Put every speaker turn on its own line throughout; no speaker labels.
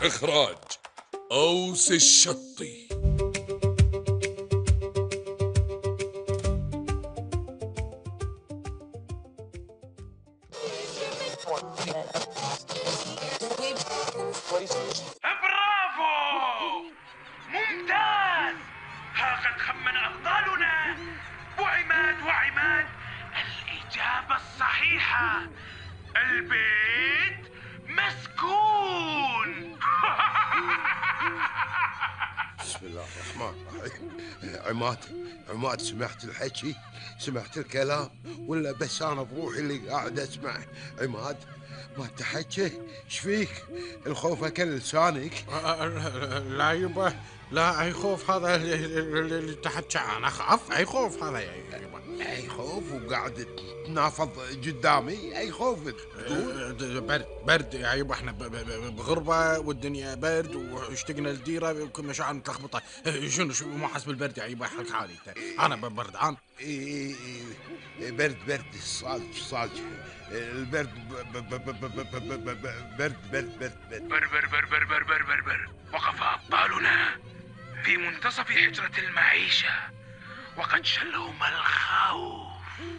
إخراج أوس الشطي.
برافو، ممتاز. ها قد خمن أبطالنا. وعماد الإجابة الصحيحة، البيت مسكون.
بسم الله الرحمن الرحيم. عماد سمعت الحكي؟ سمعت الكلام ولا بس انا بروحي اللي قاعد اسمع؟ عماد ما تحكي، ايش فيك؟ الخوف اكل لسانك.
لا يبا، لا اي خوف هذا اللي تحكى، انا اخاف. اي خوف هذا يا يبا؟
اي خوف وقاعد تنافض قدامي؟ اي خوف تقول؟
برد يا يبا، احنا بغربة والدنيا برد واشتقنا للديرة وكل مشاعر متلخبطة. شنو مو حاسس بالبرد يا يبا؟ حق حالي انا بردان.
برد صالج البرد
بر. وقف أبطالنا في منتصف حجرة المعيشة وقد شلهم الخوف.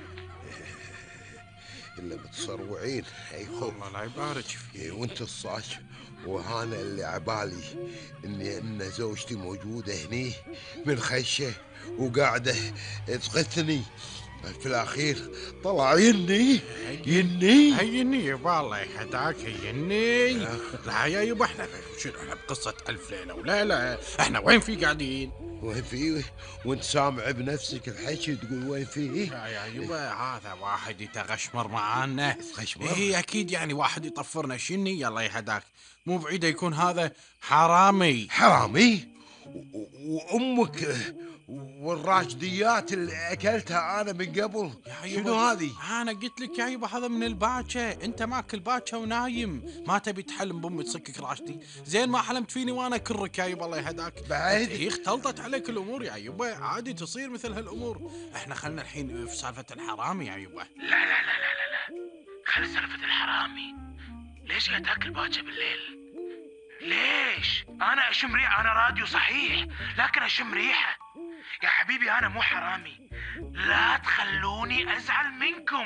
الا متصروعين. اي خوف،
والله لا يبارك فيك.
وانت الصاج، وهانا اللي عبالي ان زوجتي موجوده هني من خشه وقاعده تغثني. في الاخير طلع يني
هيني يبا، الله يهداك، هيني. لا يا يبا، احنا شنو، احنا بقصة ألف ليلة وليلة. احنا وين في قاعدين؟
وين فيه؟ وانت سامع بنفسك الحكي تقول وين فيه؟
يا يبا، هذا واحد يتغشمر معانا.
غشمر؟
ايه اكيد، يعني واحد يطفرنا شني. الله يهداك، مو بعيد يكون هذا حرامي.
حرامي؟ وامك والراشديات اللي اكلتها انا من قبل شنو هذه؟
انا قلت لك يا يبا، هذا من الباكه. انت ماكل باكه ونايم، ما تبي تحلم بامي تصكك راشدي. زين ما حلمت فيني وانا كرك يا يبا، الله يهداك.
بعد
هي اختلطت عليك الامور يا يبا، عادي تصير مثل هالامور. احنا خلنا الحين في سالفه الحرامي يا يبا.
لا، خلي سالفة الحرامي. ليش قاعد تاكل باكر بالليل؟ ليش؟ أنا أشم ريحة، أنا راديو صحيح لكن أشم ريحة. يا حبيبي أنا مو حرامي، لا تخلوني أزعل منكم.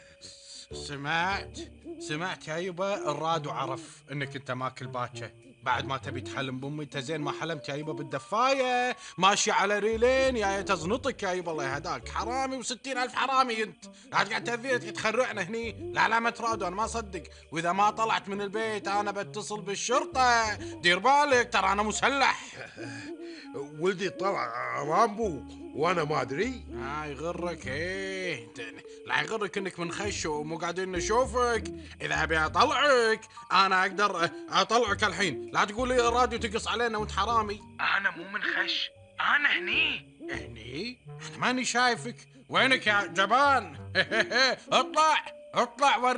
سمعت يا يبا، الرادو عرف انك انت ماكل باكه. بعد ما تبي تحلم بامي، انت زين ما حلمت يا يبا بالدفايه ماشي على ريلين يا تزنطك يا يبا، الله يهداك. حرامي و60,000 حرامي انت قاعد تهذيت تخرعنا هني. لا ما ترادو، انا ما اصدق. واذا ما طلعت من البيت انا بتصل بالشرطه. دير بالك ترى انا مسلح.
ولدي طلع رامبو وانا ما ادري.
يغرك ايه؟ لا يغرك انك من خش ومو قاعدين نشوفك. اذا ابي اطلعك انا اقدر اطلعك الحين. لا تقول لي الراديو تقص علينا وانت حرامي.
أنا مو من خش، أنا هني.
انا ماني شايفك. وينك يا جبان؟ اطلع ورني